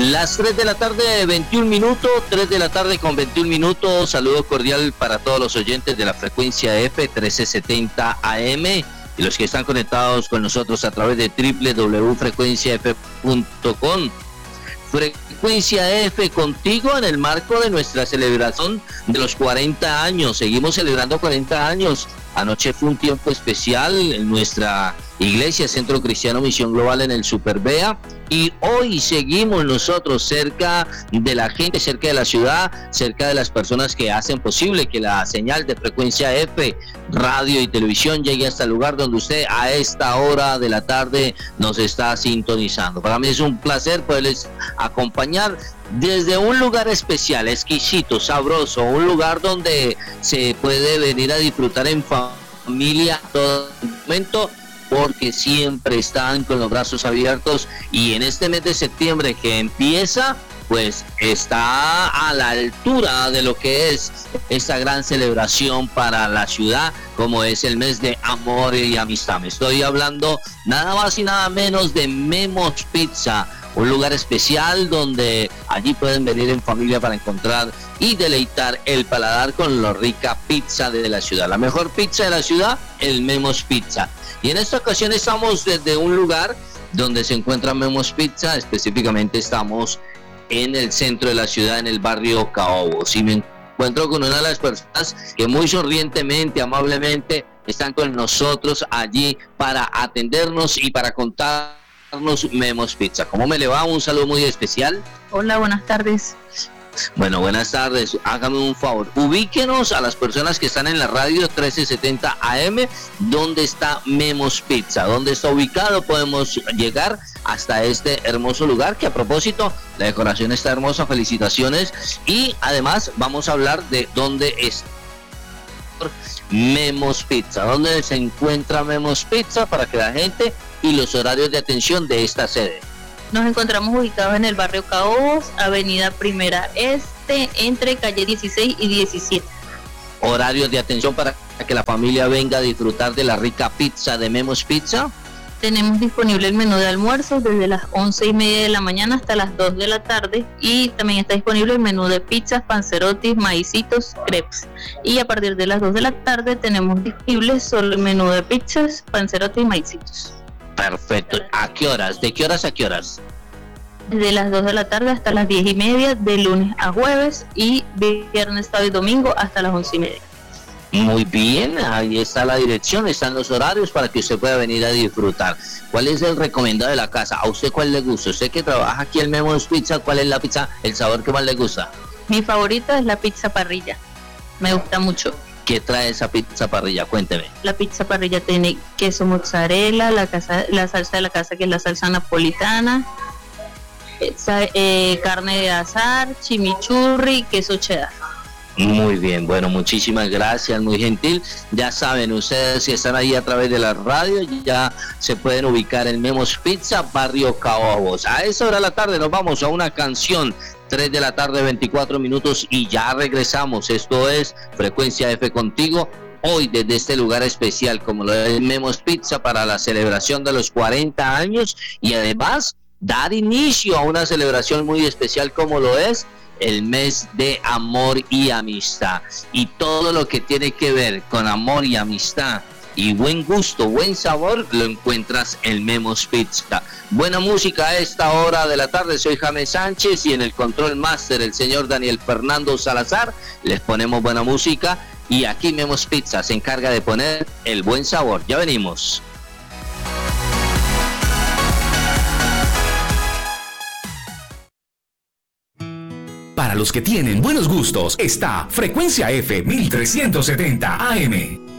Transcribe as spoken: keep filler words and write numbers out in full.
Las tres de la tarde, veintiún minutos, tres de la tarde con veintiún minutos. Saludo cordial para todos los oyentes de la frecuencia F trece setenta A M y los que están conectados con nosotros a través de doble u doble u doble u punto frecuencia f punto com. Frecuencia F contigo en el marco de nuestra celebración de los cuarenta años. Seguimos celebrando cuarenta años. Anoche fue un tiempo especial en nuestra iglesia, Centro Cristiano Misión Global en el Superbea, y hoy seguimos nosotros cerca de la gente, cerca de la ciudad, cerca de las personas que hacen posible que la señal de Frecuencia F, radio y televisión llegue hasta el lugar donde usted a esta hora de la tarde nos está sintonizando. Para mí es un placer poderles acompañar desde un lugar especial, exquisito, sabroso, un lugar donde se puede venir a disfrutar en familia todo momento, porque siempre están con los brazos abiertos, y en este mes de septiembre que empieza, pues está a la altura de lo que es esta gran celebración para la ciudad, como es el mes de amor y amistad. Me estoy hablando nada más y nada menos de Memo's Pizza, un lugar especial donde allí pueden venir en familia para encontrar y deleitar el paladar con la rica pizza de la ciudad. La mejor pizza de la ciudad, el Memo's Pizza. Y en esta ocasión estamos desde un lugar donde se encuentra Memo's Pizza, específicamente estamos en el centro de la ciudad, en el barrio Caobos. Y me encuentro con una de las personas que muy sonrientemente, amablemente, están con nosotros allí para atendernos y para contar Memo's Pizza. ¿Cómo me le va? Un saludo muy especial. Hola, buenas tardes. Bueno, buenas tardes. Hágame un favor, ubíquenos a las personas que están en la radio trece setenta A M, ¿dónde está Memo's Pizza? ¿Dónde está ubicado? Podemos llegar hasta este hermoso lugar, que a propósito, la decoración está hermosa, felicitaciones, y además vamos a hablar de dónde está Memo's Pizza, dónde se encuentra Memo's Pizza para que la gente y los horarios de atención de esta sede. Nos encontramos ubicados en el barrio Caobos, avenida Primera Este, entre calle dieciséis y diecisiete. Horarios de atención para que la familia venga a disfrutar de la rica pizza de Memo's Pizza. Tenemos disponible el menú de almuerzo desde las once y media de la mañana hasta las dos de la tarde, y también está disponible el menú de pizzas, panzerotis, maicitos, crepes. Y a partir de las dos de la tarde tenemos disponible solo el menú de pizzas, panzerotis y maicitos. Perfecto. ¿A qué horas? ¿De qué horas a qué horas? De las dos de la tarde hasta las diez y media, de lunes a jueves, y viernes, sábado y domingo hasta las once y media. Muy bien, ahí está la dirección, están los horarios para que usted pueda venir a disfrutar. ¿Cuál es el recomendado de la casa? ¿A usted cuál le gusta? Usted que trabaja aquí en Memo's Pizza, ¿cuál es la pizza, el sabor que más le gusta? Mi favorita es la pizza parrilla, me gusta mucho. ¿Qué trae esa pizza parrilla? Cuénteme. La pizza parrilla tiene queso mozzarella, la, casa, la salsa de la casa, que es la salsa napolitana, esa, eh, carne de azar, chimichurri, queso cheddar. Muy bien, bueno, muchísimas gracias, muy gentil. Ya saben, ustedes si están ahí a través de la radio, ya se pueden ubicar en Memo's Pizza, barrio Caobos. A esa hora de la tarde nos vamos a una canción. tres de la tarde, veinticuatro minutos, y ya regresamos. Esto es Frecuencia F contigo, hoy desde este lugar especial como lo es Memo's Pizza, para la celebración de los cuarenta años, y además dar inicio a una celebración muy especial como lo es el mes de amor y amistad, y todo lo que tiene que ver con amor y amistad y buen gusto, buen sabor, lo encuentras en Memo's Pizza. Buena música a esta hora de la tarde. Soy James Sánchez, y en el control máster el señor Daniel Fernando Salazar. Les ponemos buena música, y aquí Memo's Pizza se encarga de poner el buen sabor. Ya venimos. Para los que tienen buenos gustos, está Frecuencia F mil trescientos setenta A M.